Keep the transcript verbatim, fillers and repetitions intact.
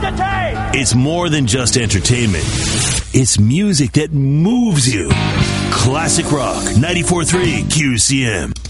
entertained. It's more than just entertainment. It's music that moves you. Classic Rock, ninety-four point three Q C M.